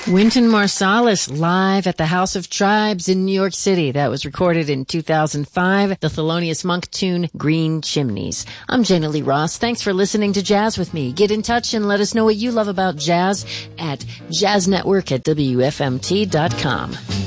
Wynton Marsalis live at the House of Tribes in New York City. That was recorded in 2005. The Thelonious Monk tune, Green Chimneys. I'm Jana Lee Ross. Thanks for listening to Jazz with me. Get in touch and let us know what you love about jazz at jazznetwork@wfmt.com.